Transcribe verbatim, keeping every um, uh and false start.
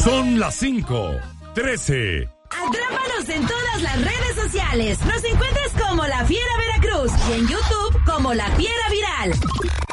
Son las cinco, trece. Atrápanos en todas las redes sociales. Nos encuentras como La Fiera Veracruz y en YouTube como La Fiera Viral.